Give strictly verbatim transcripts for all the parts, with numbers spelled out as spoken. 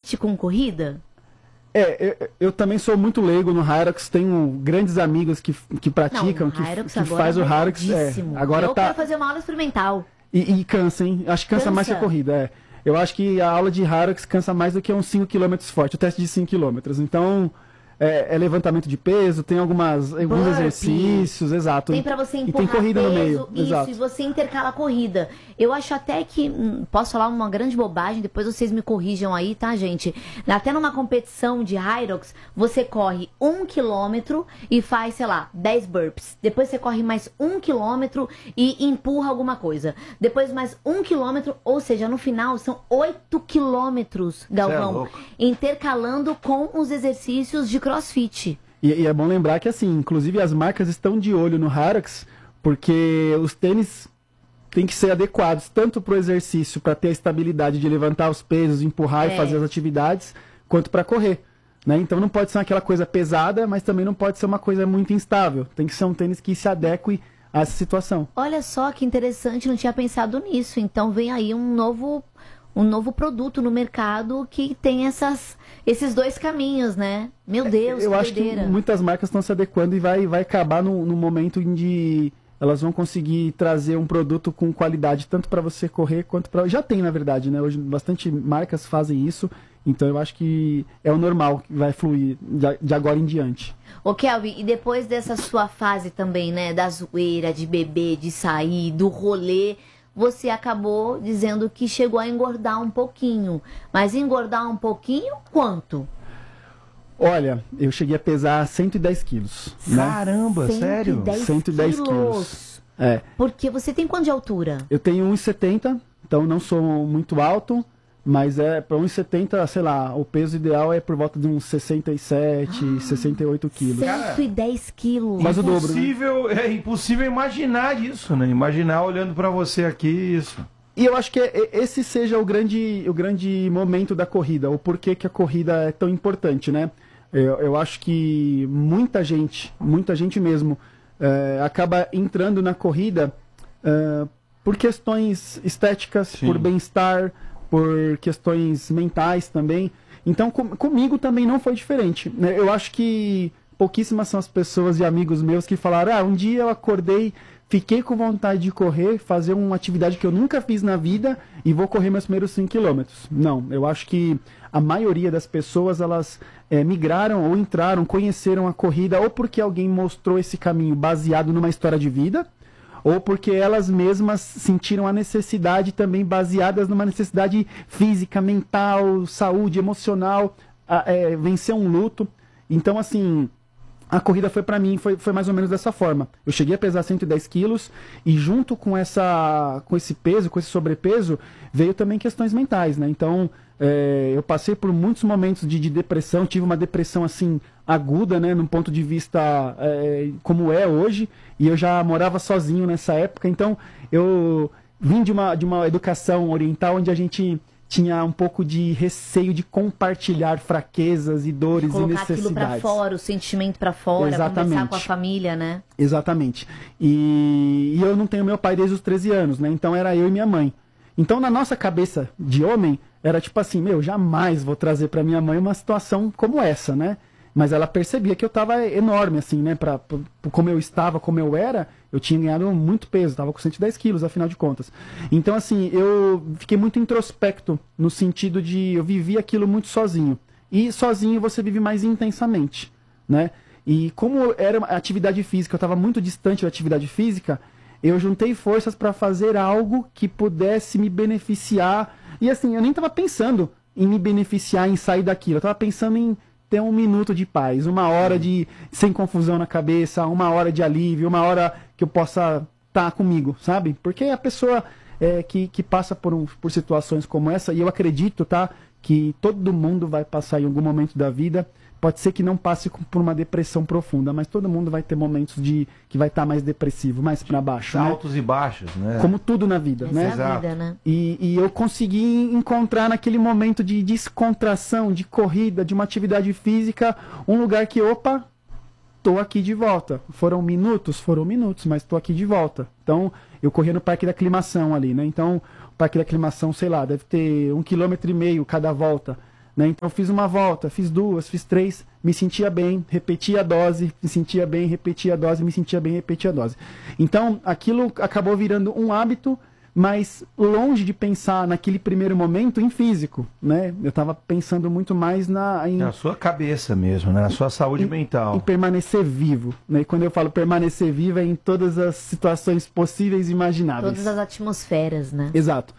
crossfit com corrida? É, eu, eu também sou muito leigo no Hyrox, tenho grandes amigos que, que praticam, Não, que, Hyrox que agora faz é o Hyrox. É, agora eu tá... quero fazer uma aula experimental. E, e cansa, hein? Acho que cansa, cansa mais que a corrida, é. Eu acho que a aula de Hyrox cansa mais do que uns cinco quilômetros forte, o teste de cinco quilômetros. Então... É, é levantamento de peso, tem algumas, alguns Burpee. exercícios, exato. Tem pra você e empurrar tem corrida peso, no meio. Isso, exato. E você intercala a corrida. Eu acho até que, hum, posso falar uma grande bobagem, depois vocês me corrijam aí, tá, gente? Até numa competição de Hyrox, você corre um quilômetro e faz, sei lá, dez burpees. Depois você corre mais um quilômetro e empurra alguma coisa. Depois mais um quilômetro, ou seja, no final são oito quilômetros, Galvão, é intercalando com os exercícios de CrossFit. E, e é bom lembrar que, assim, inclusive as marcas estão de olho no Hyrox, porque os tênis têm que ser adequados tanto para o exercício, para ter a estabilidade de levantar os pesos, empurrar é. e fazer as atividades, quanto para correr. Né? Então não pode ser aquela coisa pesada, mas também não pode ser uma coisa muito instável. Tem que ser um tênis que se adeque a essa situação. Olha só que interessante, não tinha pensado nisso. Então vem aí um novo... um novo produto no mercado que tem essas, esses dois caminhos, né? Meu Deus, eu que acho doideira. que muitas marcas estão se adequando e vai, vai acabar no, no momento em que elas vão conseguir trazer um produto com qualidade, tanto para você correr quanto para... Já tem, na verdade, né? Hoje bastante marcas fazem isso, então eu acho que é o normal que vai fluir de, de agora em diante. Ô Kelvin, e depois dessa sua fase também, né? Da zoeira, de beber, de sair, do rolê... Você acabou dizendo que chegou a engordar um pouquinho. Mas engordar um pouquinho, quanto? Olha, eu cheguei a pesar cento e dez quilos. Caramba, né? sério? cento e dez quilos. É. Porque você tem quanto de altura? Eu tenho um e setenta, então não sou muito alto. Mas é para um e setenta, sei lá, o peso ideal é por volta de uns sessenta e sete, ah, sessenta e oito quilos. cento e dez quilos. Mas o dobro, impossível, né? É impossível imaginar isso, né? Imaginar olhando para você aqui isso. E eu acho que esse seja o grande, o grande momento da corrida, o porquê que a corrida é tão importante, né? Eu, eu acho que muita gente, muita gente mesmo, é, acaba entrando na corrida é, por questões estéticas, Sim. por bem-estar, por questões mentais também. Então, com, comigo também não foi diferente. Né? Eu acho que pouquíssimas são as pessoas e amigos meus que falaram, ah, um dia eu acordei, fiquei com vontade de correr, fazer uma atividade que eu nunca fiz na vida e vou correr meus primeiros cinco quilômetros. Não, eu acho que a maioria das pessoas, elas é, migraram ou entraram, conheceram a corrida, ou porque alguém mostrou esse caminho baseado numa história de vida, ou porque elas mesmas sentiram a necessidade também baseadas numa necessidade física, mental, saúde, emocional, a, é, vencer um luto. Então, assim, a corrida foi para mim, foi, foi mais ou menos dessa forma. Eu cheguei a pesar cento e dez quilos e junto com, essa, com esse peso, com esse sobrepeso, veio também questões mentais, né? Então, é, eu passei por muitos momentos de, de depressão, tive uma depressão, assim, aguda, né? Num ponto de vista é, como é hoje, e eu já morava sozinho nessa época, então eu vim de uma, de uma educação oriental onde a gente tinha um pouco de receio de compartilhar fraquezas e dores e necessidades. Colocar aquilo para fora, o sentimento para fora, Exatamente. Conversar com a família, né? Exatamente. E, e eu não tenho meu pai desde os treze anos, né? Então era eu e minha mãe. Então na nossa cabeça de homem, era tipo assim, meu, jamais vou trazer para minha mãe uma situação como essa, né? Mas ela percebia que eu estava enorme, assim, né? Pra, pra, como eu estava, como eu era, eu tinha ganhado muito peso, estava com cento e dez quilos, afinal de contas. Então, assim, eu fiquei muito introspecto, no sentido de eu vivi aquilo muito sozinho. E sozinho você vive mais intensamente, né? E como era uma atividade física, eu estava muito distante da atividade física, eu juntei forças para fazer algo que pudesse me beneficiar. E assim, eu nem estava pensando em me beneficiar, em sair daquilo. Eu estava pensando em ter um minuto de paz, uma hora de sem confusão na cabeça, uma hora de alívio, uma hora que eu possa estar comigo, sabe? Porque a pessoa é, que, que passa por, um, por situações como essa, e eu acredito, tá, que todo mundo vai passar em algum momento da vida, pode ser que não passe por uma depressão profunda, mas todo mundo vai ter momentos de que vai estar mais depressivo, mais para baixo, né? Altos e baixos, né? Como tudo na vida, Essa né? é a vida, né? E, e eu consegui encontrar naquele momento de descontração, de corrida, de uma atividade física, um lugar que, opa, tô aqui de volta. Foram minutos? Foram minutos, mas tô aqui de volta. Então, eu corria no Parque da Aclimação ali, né? Então, o Parque da Aclimação, sei lá, deve ter um quilômetro e meio cada volta. né? Então eu fiz uma volta, fiz duas, fiz três, me sentia bem, repetia a dose, me sentia bem, repetia a dose, me sentia bem, repetia a dose. Então aquilo acabou virando um hábito, mas longe de pensar naquele primeiro momento em físico, né? Eu estava pensando muito mais na... Em, na sua cabeça mesmo, né? Na sua saúde em, mental. Em permanecer vivo, né? E quando eu falo permanecer vivo é em todas as situações possíveis e imagináveis. Todas as atmosferas, né? Exato.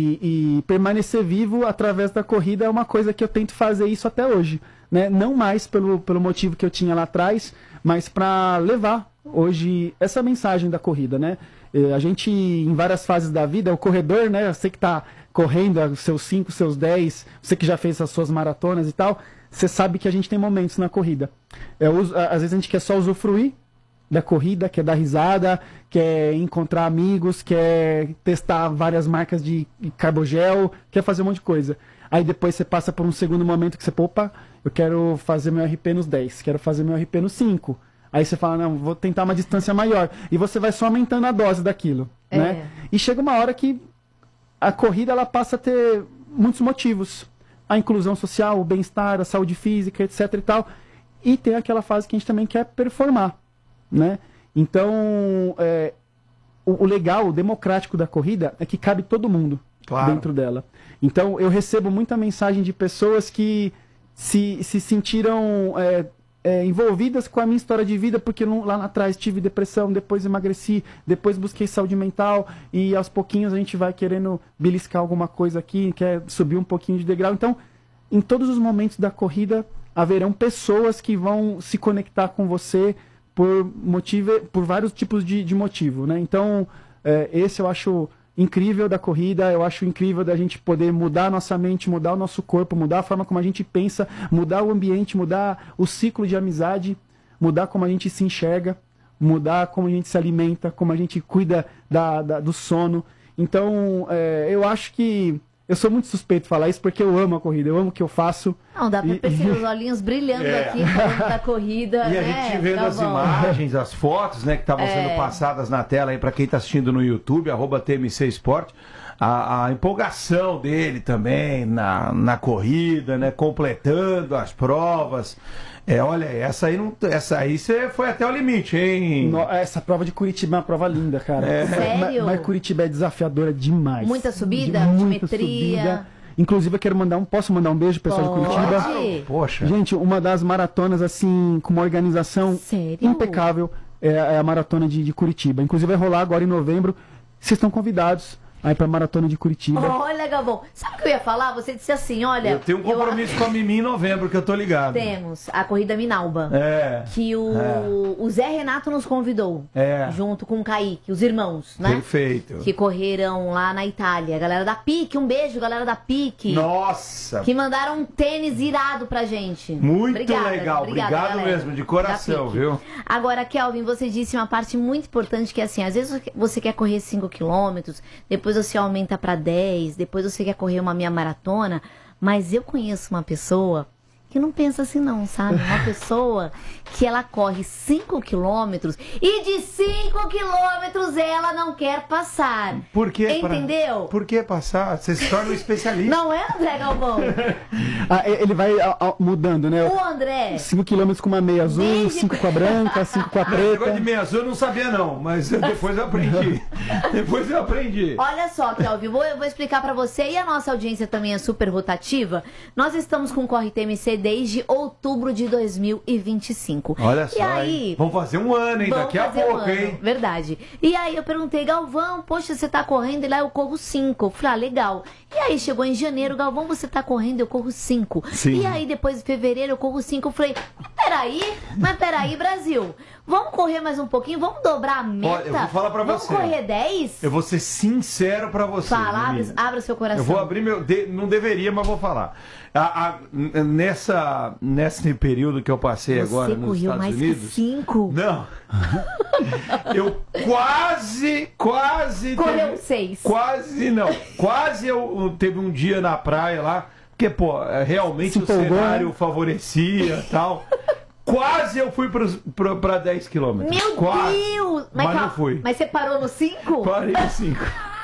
E, e permanecer vivo através da corrida é uma coisa que eu tento fazer isso até hoje, né? Não mais pelo, pelo motivo que eu tinha lá atrás, mas para levar hoje essa mensagem da corrida, né? A gente, em várias fases da vida, o corredor, né? Você que está correndo, os seus cinco, seus dez, você que já fez as suas maratonas e tal, você sabe que a gente tem momentos na corrida. É, às vezes a gente quer só usufruir da corrida, quer dar risada, quer encontrar amigos, quer testar várias marcas de carbogel, quer fazer um monte de coisa. Aí depois você passa por um segundo momento que você, opa, eu quero fazer meu R P nos dez, quero fazer meu R P nos cinco. Aí você fala, não, vou tentar uma distância maior. E você vai só aumentando a dose daquilo, é. né? E chega uma hora que a corrida ela passa a ter muitos motivos. A inclusão social, o bem-estar, a saúde física, etc e tal. E tem aquela fase que a gente também quer performar, né? Então, é, o, o legal, o democrático da corrida é que cabe todo mundo claro. dentro dela. Então, eu recebo muita mensagem de pessoas que se, se sentiram... É, É, envolvidas com a minha história de vida, porque não, lá atrás tive depressão, depois emagreci, depois busquei saúde mental e aos pouquinhos a gente vai querendo beliscar alguma coisa aqui, quer subir um pouquinho de degrau. Então, em todos os momentos da corrida, haverão pessoas que vão se conectar com você por, motivo, por vários tipos de, de motivo, né? Então, é, esse eu acho incrível da corrida, eu acho incrível da gente poder mudar a nossa mente, mudar o nosso corpo, mudar a forma como a gente pensa, mudar o ambiente, mudar o ciclo de amizade, mudar como a gente se enxerga, mudar como a gente se alimenta, como a gente cuida da, da, do sono. Então, é, eu acho que eu sou muito suspeito de falar isso porque eu amo a corrida, eu amo o que eu faço. Não, dá pra perceber os olhinhos brilhando é. aqui falando da corrida. E né? a gente vendo tá as bom. imagens, as fotos, né, que estavam é. sendo passadas na tela aí para quem está assistindo no YouTube, arroba T M C Sport. A, a empolgação dele também na, na corrida, né, completando as provas. É, olha, essa aí não, essa aí você foi até o limite, hein? No, essa prova de Curitiba é uma prova linda, cara. É. Sério? Mas, mas Curitiba é desafiadora demais. Muita subida, de, muita altimetria. Subida. Inclusive eu quero mandar um, posso mandar um beijo pro pessoal Pode. de Curitiba? Poxa. Gente, uma das maratonas assim com uma organização Sério? impecável é, é a maratona de, de Curitiba. Inclusive vai rolar agora em novembro. Vocês estão convidados aí pra maratona de Curitiba. Olha, Galvão, sabe o que eu ia falar? Você disse assim, olha... Eu tenho um compromisso eu... com a Mimi em novembro, que eu tô ligado. Temos a Corrida Minalba. É. Que o, é. o Zé Renato nos convidou. É. Junto com o Kaique, os irmãos, né? Perfeito. Que correram lá na Itália. A galera da Pique, um beijo, galera da Pique. Nossa! Que mandaram um tênis irado pra gente. Muito obrigada, legal, obrigada, obrigado galera, mesmo, de coração, viu? Agora, Kelvin, você disse uma parte muito importante que é assim, às vezes você quer correr cinco quilômetros, depois você aumenta pra dez, depois você quer correr uma meia maratona, mas eu conheço uma pessoa que não pensa assim não, sabe? Uma pessoa que ela corre cinco quilômetros e de cinco quilômetros ela não quer passar. Por que? Entendeu? Pra... Por que passar? Você se torna um especialista. Não é, André Galvão? Ah, ele vai a, a, mudando, né? O André. cinco quilômetros com uma meia azul, cinco com a branca, cinco com a preta. Esse negócio de meia azul eu não sabia não, mas depois eu aprendi. Depois eu aprendi. Olha só, Kelvin, vou, eu vou explicar pra você, e a nossa audiência também é super rotativa. Nós estamos com o Corre T M C desde outubro de dois mil e vinte e cinco. Olha só, e aí, hein? Vamos fazer um ano, hein? Daqui a pouco, um hein? Verdade. E aí eu perguntei, Galvão, poxa, você tá correndo? E lá eu corro cinco. Eu falei, ah, legal. E aí chegou em janeiro, Galvão, você tá correndo? Eu corro cinco. Sim. E aí depois de fevereiro eu corro cinco. Eu falei, peraí, mas peraí, Brasil. Vamos correr mais um pouquinho? Vamos dobrar a meta? Olha, eu vou falar pra Vamos você. Vamos correr dez? Eu vou ser sincero pra você. Fala, abre, abre o seu coração. Eu vou abrir meu... De... Não deveria, mas vou falar. A, a, nessa, nesse período que eu passei você agora nos Estados mais Unidos... Que cinco? Não. Eu quase, quase... Correu teve, seis. Quase, não. Quase eu, eu teve um dia na praia lá, porque, pô, realmente o cenário favorecia e tal... Quase eu fui para dez quilômetros. Meu Quase. Deus! Mas, mas não fui. Mas você parou no cinco? Parei no cinco.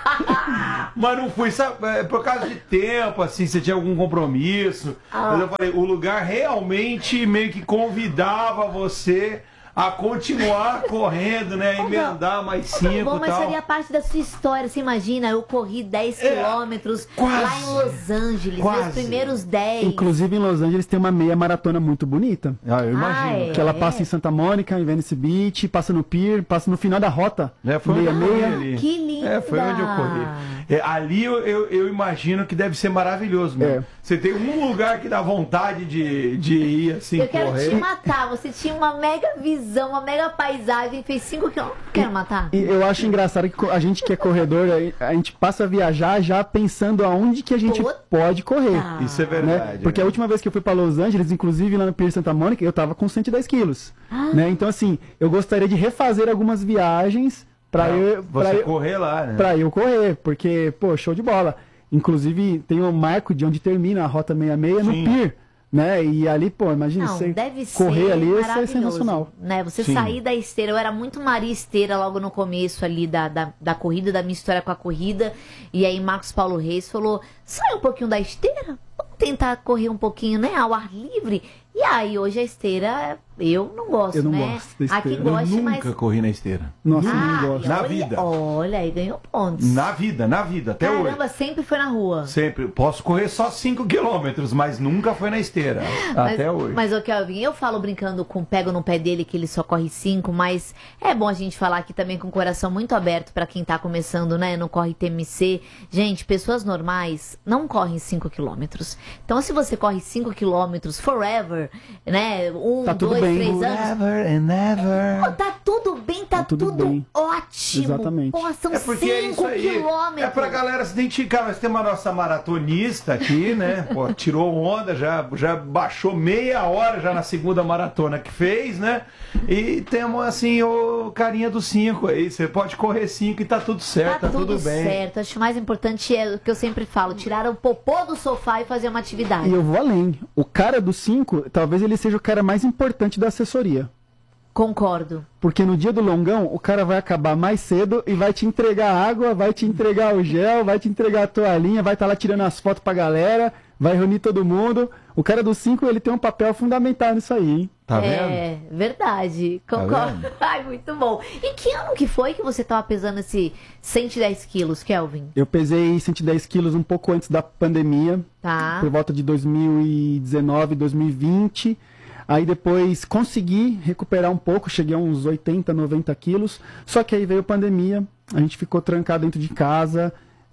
Mas não fui, sabe, é, por causa de tempo, assim, você tinha algum compromisso. Ah. Mas eu falei, o lugar realmente meio que convidava você a continuar correndo, né? Emendar mais cinco bom, mas tal. seria parte da sua história. Você imagina, eu corri dez É, quilômetros quase, lá em Los Angeles, quase. meus primeiros dez. Inclusive em Los Angeles tem uma meia maratona muito bonita. Ah, eu imagino. Ah, é? Que ela passa em Santa Mônica, em Venice Beach, passa no Pier, passa no final da rota. É, foi meia onde eu corri meia. ali. Que linda! É, foi onde eu corri. É, ali eu, eu, eu imagino que deve ser maravilhoso mesmo. É. Você tem um lugar que dá vontade de, de ir assim, Eu quero correr. te matar. Você tinha uma mega visão, uma mega paisagem, fez cinco quilômetros. Quero matar. E eu acho engraçado que a gente que é corredor, a gente passa a viajar já pensando aonde que a gente Puta. pode correr. Isso é Né? verdade. Porque né? a última vez que eu fui para Los Angeles, inclusive lá no Pier Santa Mônica, eu tava com cento e dez quilos. Ah. Né? Então, assim, eu gostaria de refazer algumas viagens para Não, eu, você pra eu, correr lá, né? pra eu correr, porque, pô, show de bola. Inclusive, tem um marco de onde termina a Rota sessenta e seis no Sim. Pier. Né? E ali, pô, imagina Não, você deve correr ser ali, isso é maravilhoso, sensacional. né? Você Sim. sair da esteira. Eu era muito Maria Esteira logo no começo ali da, da, da corrida, da minha história com a corrida. E aí Marcos Paulo Reis falou, sai um pouquinho da esteira, vamos tentar correr um pouquinho, né, ao ar livre. E aí hoje a esteira, eu não gosto, Eu não né? gosto da esteira. Aqui Eu gosta, Eu mas... nunca corri na esteira. Nossa, eu Ah, não gosto. Na olha, vida. Olha, aí ganhou pontos. Na vida, na vida, até hoje. Caramba, sempre foi na rua. Sempre. Posso correr só cinco quilômetros, mas nunca foi na esteira. Mas, até hoje. Mas, ô Kelvin, eu falo brincando com pego no pé dele que ele só corre cinco, mas é bom a gente falar aqui também com o coração muito aberto pra quem tá começando, né, no Corre T M C. Gente, pessoas normais não correm cinco quilômetros. Então, se você corre cinco quilômetros forever, né, um, Tá tudo dois, bem. três anos... Never and never. Pô, tá tudo bem, tá, Tá tudo tudo, bem. ótimo. Exatamente. Pô, são É porque é isso cinco aí. quilômetros. É pra galera se identificar. Nós temos a nossa maratonista aqui, né? Pô, tirou onda, já, já baixou meia hora já na segunda maratona que fez, né? E temos assim o carinha do cinco aí. Você pode correr cinco e tá tudo certo, Tá tá, tudo tudo bem. certo. Acho que o mais importante é o que eu sempre falo: tirar o popô do sofá e fazer uma atividade. E eu vou além. O cara do cinco, talvez ele seja o cara mais importante da assessoria. Concordo. Porque no dia do longão, o cara vai acabar mais cedo e vai te entregar água, vai te entregar o gel, vai te entregar a toalhinha, vai estar lá tirando as fotos pra galera, vai reunir todo mundo. O cara do cinco, ele tem um papel fundamental nisso aí, hein? Tá vendo? É, verdade. Tá Concordo. vendo? Ai, muito bom. E que ano que foi que você tava pesando esse cento e dez quilos, Kelvin? Eu pesei cento e dez quilos um pouco antes da pandemia, Tá. por volta de dois mil e dezenove, dois mil e vinte. Aí depois consegui recuperar um pouco, cheguei a uns oitenta, noventa quilos. Só que aí veio a pandemia, a gente ficou trancado dentro de casa,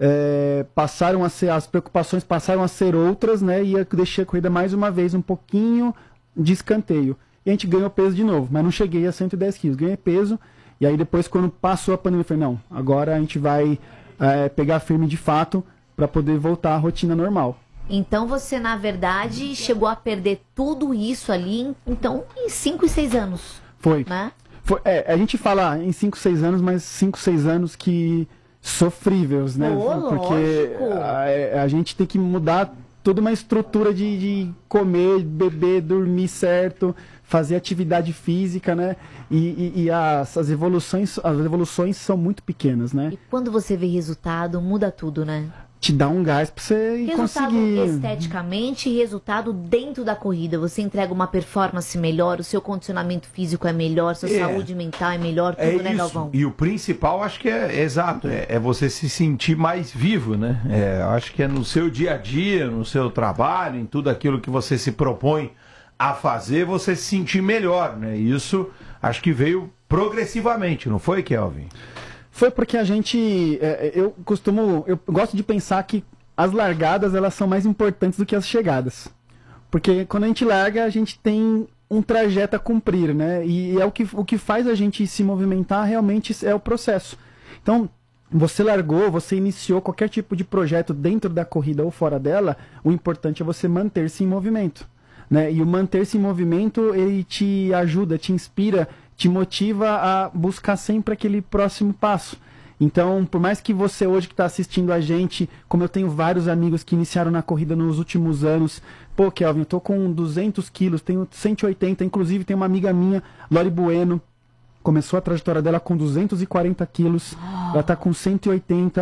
é, passaram a ser, as preocupações passaram a ser outras, né? E eu deixei a corrida mais uma vez um pouquinho de escanteio. E a gente ganhou peso de novo, mas não cheguei a cento e dez quilos, ganhei peso. E aí depois, quando passou a pandemia, eu falei, não, agora a gente vai é, pegar firme de fato para poder voltar à rotina normal. Então você, na verdade, chegou a perder tudo isso ali, em- então, em cinco e seis anos, Foi. né? Foi, é, a gente fala em cinco, seis anos, mas cinco, seis anos que sofríveis, né? Pô, Porque lógico. a, a gente tem que mudar toda uma estrutura de, de comer, beber, dormir certo, fazer atividade física, né? E, e, e as, as evoluções, as evoluções são muito pequenas, né? E quando você vê resultado, muda tudo, né? Te dá um gás pra você Resultado conseguir. esteticamente e resultado dentro da corrida. Você entrega uma performance melhor, o seu condicionamento físico é melhor, sua É. saúde mental é melhor, tudo, É né, isso. Galvão? E o principal, acho que é, é exato, é, é você se sentir mais vivo, né? É, acho que é no seu dia a dia, no seu trabalho, em tudo aquilo que você se propõe a fazer, você se sentir melhor, né? E isso acho que veio progressivamente, não foi, Kelvin? Foi porque a gente, é, eu costumo, eu gosto de pensar que as largadas elas são mais importantes do que as chegadas, porque quando a gente larga a gente tem um trajeto a cumprir, né? E é o que, o que faz a gente se movimentar realmente é o processo. Então, você largou, você iniciou qualquer tipo de projeto dentro da corrida ou fora dela, o importante é você manter-se em movimento, né? E o manter-se em movimento ele te ajuda, te inspira, te motiva a buscar sempre aquele próximo passo. Então, por mais que você hoje que está assistindo a gente, como eu tenho vários amigos que iniciaram na corrida nos últimos anos, pô, Kelvin, eu tô com duzentos quilos, tenho cento e oitenta, inclusive tem uma amiga minha, Lori Bueno, começou a trajetória dela com duzentos e quarenta quilos, ela tá com cento e oitenta,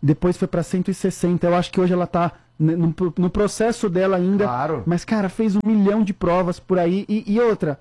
depois foi para cento e sessenta. Eu acho que hoje ela tá no, no processo dela ainda. Claro. Mas, cara, fez um milhão de provas por aí. E, e outra,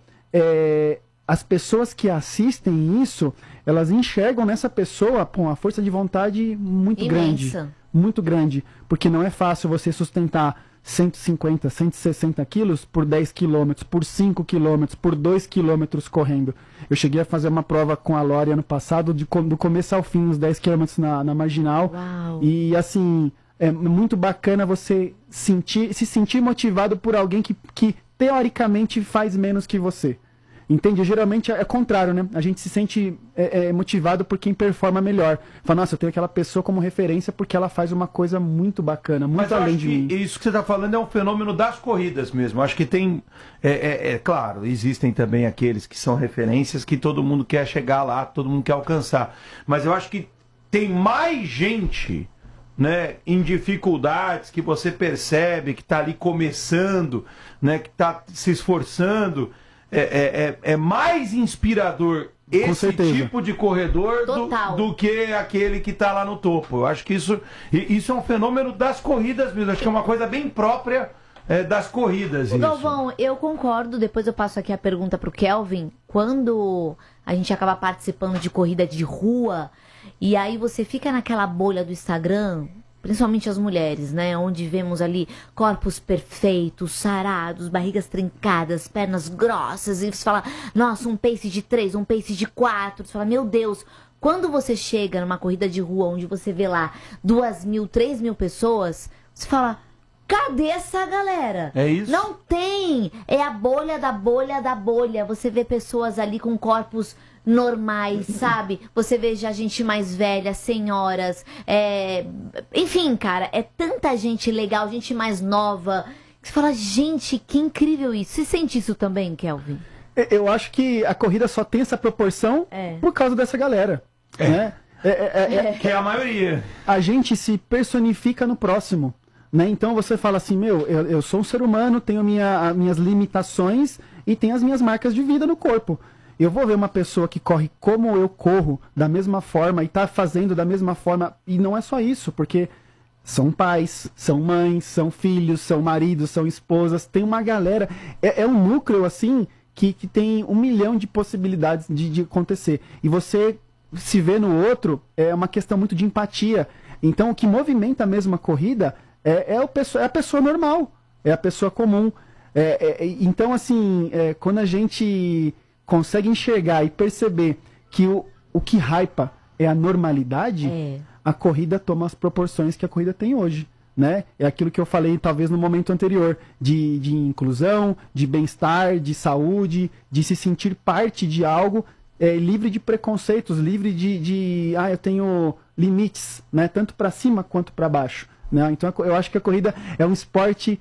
é, as pessoas que assistem isso, elas enxergam nessa pessoa, pô, uma força de vontade muito Imensa. grande. Muito grande. Porque não é fácil você sustentar cento e cinquenta, cento e sessenta quilos por dez quilômetros, por cinco quilômetros, por dois quilômetros correndo. Eu cheguei a fazer uma prova com a Lori ano passado, de, do começo ao fim, uns dez quilômetros na, na Marginal. Uau. E assim, é muito bacana você sentir, se sentir motivado por alguém que, que teoricamente faz menos que você. Entende? Geralmente é contrário, né? A gente se sente é, é, motivado por quem performa melhor. Fala, nossa, eu tenho aquela pessoa como referência porque ela faz uma coisa muito bacana, muito Mas eu além acho de mim. que isso que você está falando é um fenômeno das corridas mesmo. Acho que tem, é, é, é claro, existem também aqueles que são referências que todo mundo quer chegar lá, todo mundo quer alcançar. Mas eu acho que tem mais gente, né, em dificuldades, que você percebe que está ali começando, né, que está se esforçando. É, é, é, é mais inspirador esse tipo de corredor do, do que aquele que está lá no topo. Eu acho que isso, isso é um fenômeno das corridas mesmo. Acho que é uma coisa bem própria é, das corridas. Galvão, eu concordo. Depois eu passo aqui a pergunta para o Kelvin. Quando a gente acaba participando de corrida de rua e aí você fica naquela bolha do Instagram, principalmente as mulheres, né? Onde vemos ali corpos perfeitos, sarados, barrigas trincadas, pernas grossas. E você fala, nossa, um pace de três, um pace de quatro. Você fala, meu Deus. Quando você chega numa corrida de rua onde você vê lá duas mil, três mil pessoas, você fala, cadê essa galera? É isso? Não tem. É a bolha da bolha da bolha. Você vê pessoas ali com corpos normais, sabe? Você vê já gente mais velha, senhoras, é... enfim, cara, é tanta gente legal, gente mais nova, que você fala, gente, que incrível isso. Você sente isso também, Kelvin? Eu acho que a corrida só tem essa proporção é. por causa dessa galera, é. né? É, é, é, que é a maioria. A gente se personifica no próximo, né? Então você fala assim, meu, eu, eu sou um ser humano, tenho minha, as minhas limitações e tenho as minhas marcas de vida no corpo. Eu vou ver uma pessoa que corre como eu corro, da mesma forma, e tá fazendo da mesma forma. E não é só isso, porque são pais, são mães, são filhos, são maridos, são esposas. Tem uma galera. É, é um núcleo, assim, que, que tem um milhão de possibilidades de, de acontecer. E você se vê no outro é uma questão muito de empatia. Então, o que movimenta mesmo a corrida é, é, o pessoa, é a pessoa normal, é a pessoa comum. É, é, então, assim, é, quando a gente consegue enxergar e perceber que o, o que hypa é a normalidade, é. a corrida toma as proporções que a corrida tem hoje, né? É aquilo que eu falei talvez no momento anterior, de, de inclusão, de bem-estar, de saúde, de se sentir parte de algo, é, livre de preconceitos, livre de, de ah, eu tenho limites, né? Tanto para cima quanto para baixo. Né? Então eu acho que a corrida é um esporte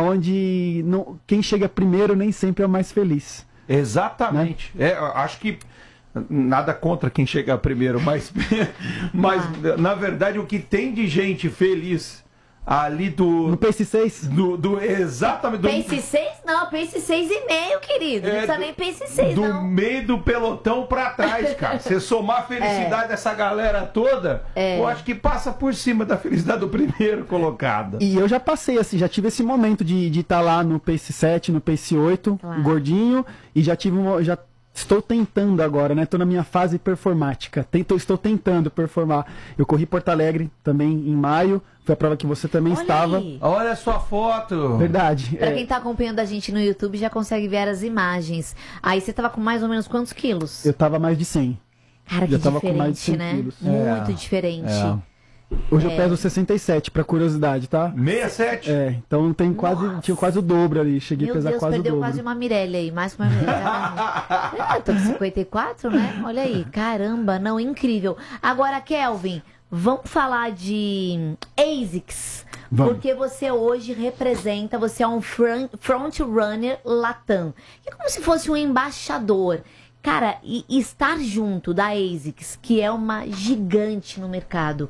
onde não, quem chega primeiro nem sempre é o mais feliz. Exatamente. Né? É, acho que nada contra quem chega primeiro, mas, mas ah. na verdade o que tem de gente feliz ali do... No Pace seis? Do, do, exatamente. Do, Pace seis não, Pace seis e meio, querido. É, não precisa nem Pace seis, do não. Do meio do pelotão pra trás, cara. Você somar a felicidade é. dessa galera toda, é. eu acho que passa por cima da felicidade do primeiro colocado. E eu já passei, assim, já tive esse momento de estar tá lá no Pace sete, no Pace oito, claro. Gordinho, e já tive um... Já estou tentando agora, né? Estou na minha fase performática. Tento, estou tentando performar. Eu corri Porto Alegre também em maio. Foi a prova que você também Olha estava. Aí. Olha a sua foto. Verdade. Pra é... quem está acompanhando a gente no YouTube já consegue ver as imagens. Aí você estava com mais ou menos quantos quilos? Eu estava mais de cem. Cara, que eu tava diferente, com mais de cem né? quilos. Muito é. diferente. É. Hoje é. eu peso sessenta e sete, pra curiosidade, tá? sessenta e sete? É, então tem quase, tinha quase o dobro ali. Cheguei Meu a pesar Deus, quase o dobro. perdeu quase uma Mirelle aí, mais que uma Mirelle. Ah, tô com cinquenta e quatro, né? Olha aí, caramba, não, incrível. Agora, Kelvin, vamos falar de ASICS. Vamos. Porque você hoje representa, você é um front, front runner Latam. É como se fosse um embaixador. Cara, e, e estar junto da ASICS, que é uma gigante no mercado.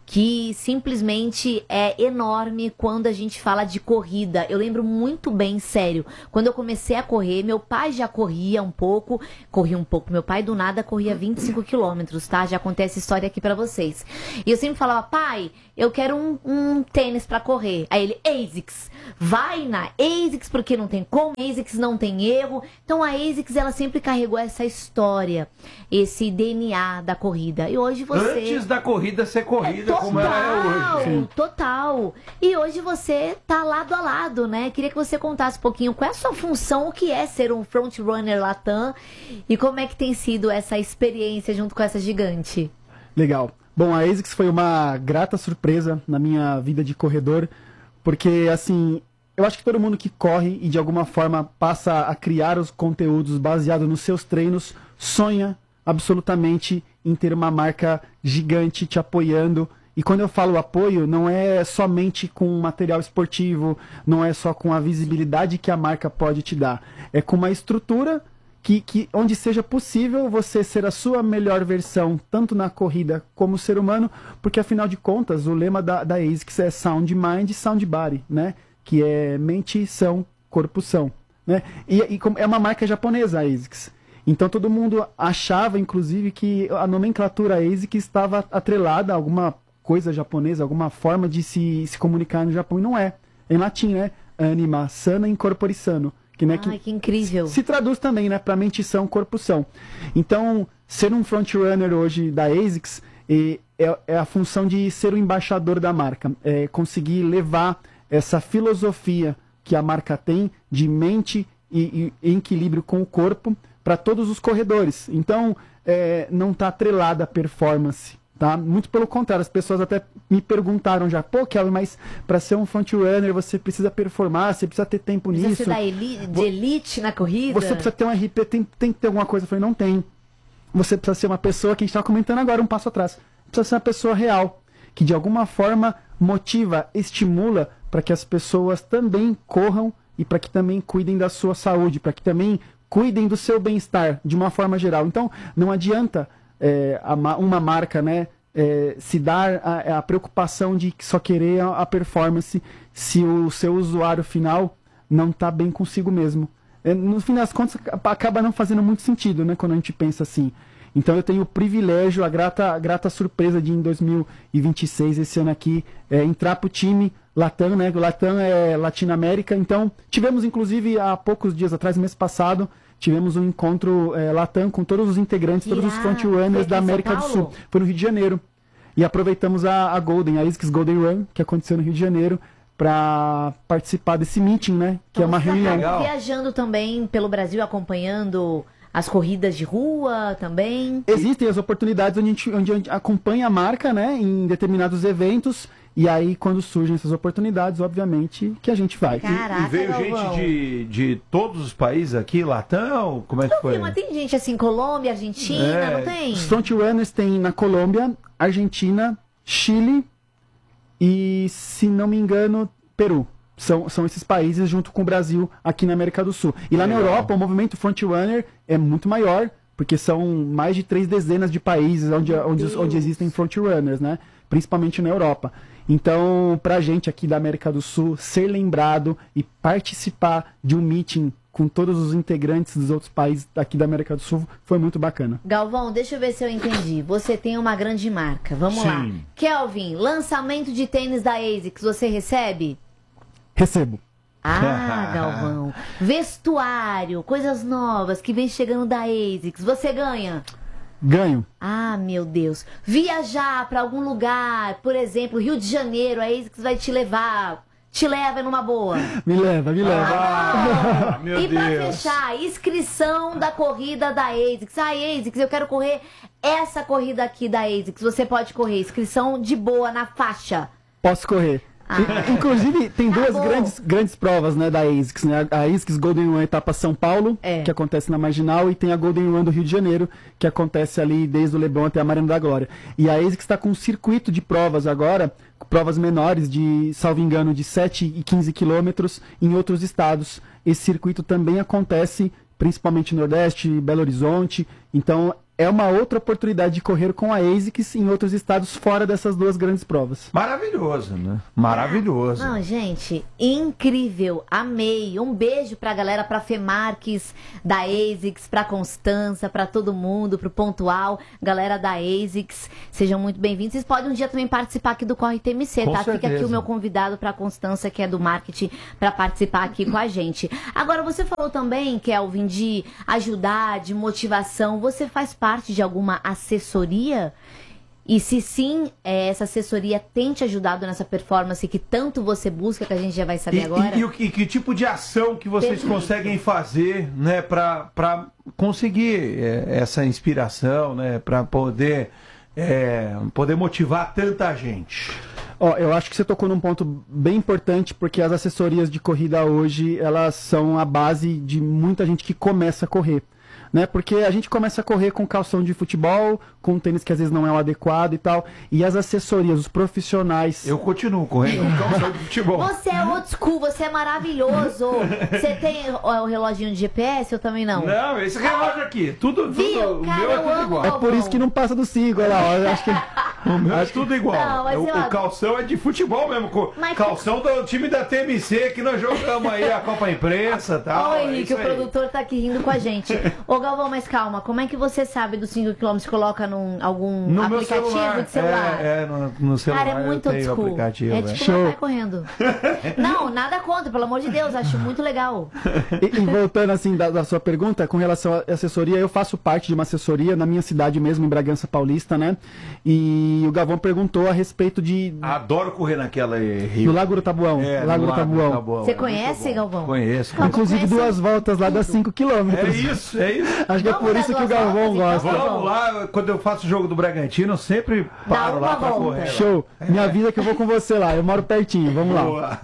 que simplesmente é enorme quando a gente fala de corrida. Eu lembro muito bem, sério, quando eu comecei a correr, meu pai já corria um pouco, corria um pouco, meu pai do nada corria vinte e cinco quilômetros, tá? Já contei essa história aqui pra vocês. E eu sempre falava, pai, eu quero um, um tênis pra correr. Aí ele, ASICS, vai na ASICS, porque não tem como, ASICS não tem erro. Então a ASICS, ela sempre carregou essa história, esse D N A da corrida. E hoje você... Antes da corrida ser corrida, é, como ela é hoje. Sim. Total. E hoje você tá lado a lado, né? Queria que você contasse um pouquinho qual é a sua função, o que é ser um frontrunner Latam e como é que tem sido essa experiência junto com essa gigante. Legal. Bom, a ASICS foi uma grata surpresa na minha vida de corredor, porque, assim, eu acho que todo mundo que corre e de alguma forma passa a criar os conteúdos baseados nos seus treinos, sonha absolutamente em ter uma marca gigante te apoiando. E quando eu falo apoio, não é somente com material esportivo, não é só com a visibilidade que a marca pode te dar. É com uma estrutura que, que onde seja possível você ser a sua melhor versão, tanto na corrida como ser humano, porque afinal de contas, o lema da, da ASICS é Sound Mind, Sound Body, né? Que é mente são, corpo são. Né? E, e é uma marca japonesa, a ASICS. Então todo mundo achava, inclusive, que a nomenclatura ASICS estava atrelada a alguma coisa japonesa, alguma forma de se, se comunicar no Japão, e não é. É em latim, né? Anima sana incorpore sano. Que, né, Ai, que, que incrível. Se traduz também, né? Para mente são, corpo são. Então, ser um frontrunner hoje da ASICS é, é, é a função de ser o embaixador da marca. É conseguir levar essa filosofia que a marca tem de mente e, e equilíbrio com o corpo para todos os corredores. Então, é, não está atrelada a performance. Tá? Muito pelo contrário, as pessoas até me perguntaram já, pô, Kelvin, mas para ser um frontrunner você precisa performar, você precisa ter tempo precisa nisso. Precisa ser da elite, de elite na corrida? Você precisa ter um R P, tem, tem que ter alguma coisa. Eu falei, não tem. Você precisa ser uma pessoa, que a gente estava comentando agora, um passo atrás. Precisa ser uma pessoa real, que de alguma forma motiva, estimula para que as pessoas também corram e para que também cuidem da sua saúde, para que também cuidem do seu bem-estar, de uma forma geral. Então, não adianta... É, uma marca, né, é, se dar a, a preocupação de só querer a, a performance se o seu usuário final não está bem consigo mesmo. É, no fim das contas, acaba não fazendo muito sentido, né, quando a gente pensa assim. Então eu tenho o privilégio, a grata, a grata surpresa de em dois mil e vinte e seis, esse ano aqui, é, entrar para o time Latam, né? O Latam é Latinoamérica. Então tivemos, inclusive, há poucos dias atrás, mês passado, tivemos um encontro é, Latam com todos os integrantes, todos os frontrunners da América do Sul. Foi no Rio de Janeiro. E aproveitamos a, a Golden, a ASICS Golden Run, que aconteceu no Rio de Janeiro, para participar desse meeting, né? Que então, é uma reunião. Tá viajando também pelo Brasil, acompanhando as corridas de rua também? Existem as oportunidades onde a gente, onde a gente acompanha a marca, né? Em determinados eventos. E aí, quando surgem essas oportunidades, obviamente, que a gente vai. Caraca, e, e veio Galvão. gente de, de todos os países aqui, Latam? Como é que não, foi? Mas tem gente assim, Colômbia, Argentina, é. Não tem? Os frontrunners tem na Colômbia, Argentina, Chile e, se não me engano, Peru. São, são esses países junto com o Brasil aqui na América do Sul. E lá Legal. Na Europa, o movimento frontrunner é muito maior, porque são mais de três dezenas de países onde, onde, onde existem frontrunners, né? Principalmente na Europa. Então, pra gente aqui da América do Sul, ser lembrado e participar de um meeting com todos os integrantes dos outros países aqui da América do Sul foi muito bacana. Galvão, deixa eu ver se eu entendi. Você tem uma grande marca, vamos Sim. lá. Kelvin, lançamento de tênis da ASICS, você recebe? Recebo. Ah, Galvão. Vestuário, coisas novas que vem chegando da ASICS, você ganha? Ganho. Ah, meu Deus. Viajar para algum lugar, por exemplo, Rio de Janeiro, a ASICS vai te levar. Te leva numa boa. Me leva, me leva. Ah, meu e para Deus. fechar, inscrição da corrida da ASICS. Ah, ASICS, eu quero correr essa corrida aqui da ASICS. Você pode correr. Inscrição de boa na faixa. Posso correr. Ah. Inclusive, tem Tá duas bom. grandes, grandes provas, né, da ASICS, né? A ASICS Golden Run etapa São Paulo, É. que acontece na Marginal, e tem a Golden Run do Rio de Janeiro, que acontece ali desde o Leblon até a Marina da Glória. E a ASICS está com um circuito de provas agora, provas menores, de, salvo engano, de sete e quinze quilômetros em outros estados. Esse circuito também acontece principalmente no Nordeste, Belo Horizonte. Então, é uma outra oportunidade de correr com a ASICS em outros estados fora dessas duas grandes provas. Maravilhoso, né? Maravilhoso. Não, gente, incrível, amei. Um beijo pra galera, pra Fê Marques, da ASICS, pra Constança, pra todo mundo, pro Pontual, galera da ASICS, sejam muito bem-vindos. Vocês podem um dia também participar aqui do Corre T M C, Com tá? certeza. Fica aqui o meu convidado pra Constança, que é do marketing, pra participar aqui com a gente. Agora, você falou também, Kelvin, de ajudar, de motivação. Você faz parte de alguma assessoria? E se sim, é, essa assessoria tem te ajudado nessa performance que tanto você busca, que a gente já vai saber E, agora? e, e, o que- que tipo de ação que vocês Perfeito. conseguem fazer, né, para conseguir é, essa inspiração, né, para poder, é, poder motivar tanta gente? Ó, eu acho que você tocou num ponto bem importante, porque as assessorias de corrida hoje, elas são a base de muita gente que começa a correr. Né? Porque a gente começa a correr com calção de futebol, com tênis que às vezes não é o adequado e tal. E as assessorias, os profissionais. Eu continuo correndo com calção de futebol. Você é old school, você é maravilhoso. Você tem ó, o reloginho de G P S? Eu também não. Não, esse relógio aqui, tudo, tudo Viu, o cara, meu é eu tudo amo. igual. É por isso que não passa do cinco, olha lá. ó, Eu acho que... O meu é tudo igual. Não, mas o, eu- o calção é de futebol mesmo. co- Mas- Calção do time da T M C que nós jogamos aí a Copa Imprensa e tal. Ô, é Henrique, isso o aí. produtor tá aqui rindo com a gente. Ô, Galvão, mas calma, como é que você sabe dos cinco quilômetros? Coloca num algum No meu aplicativo celular. de celular? É, é no, no celular. Cara, é muito eu old tenho o school. aplicativo. É é. tipo Show. meu pai correndo. Não, nada contra, pelo amor de Deus, acho muito legal. E, e voltando assim da, da sua pergunta, com relação à assessoria, eu faço parte de uma assessoria na minha cidade mesmo, em Bragança Paulista, né? E o Gavão perguntou a respeito de... Adoro correr naquela eh, Rio. do Lago do Tabuão. É, no Lago do Lago Tabuão. Tabuão. Você É conhece, muito bom. Galvão? Conheço. Galvão Inclusive conhece duas voltas lá dá tudo. cinco É quilômetros. isso, é isso. Acho que é Vamos por dar isso que o duas Galvão voltas, então? gosta. Vamos. Vamos lá, quando eu faço o jogo do Bragantino, eu sempre paro uma lá pra volta. correr. Show. Me avisa que eu vou com você lá. Eu moro pertinho. Vamos lá. Boa.